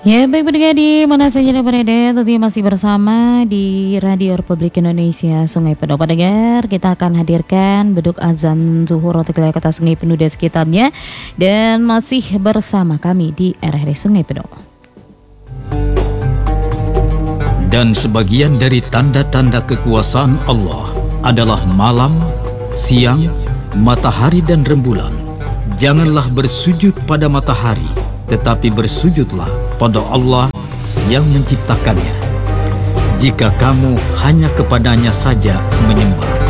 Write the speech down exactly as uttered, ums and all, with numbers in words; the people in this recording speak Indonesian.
Ya, baik pendengar di mana saja Anda berada, tentunya masih bersama di Radio Republik Indonesia Sungai Penuh. Pendengar, kita akan hadirkan beduk azan zuhur untuk wilayah kota Sungai Penuh dan sekitarnya, dan masih bersama kami di R R I Sungai Penuh. Dan sebagian dari tanda-tanda kekuasaan Allah adalah malam, siang, matahari dan rembulan. Janganlah bersujud pada matahari, tetapi bersujudlah pada Allah yang menciptakannya. Jika kamu hanya kepadanya saja menyembah.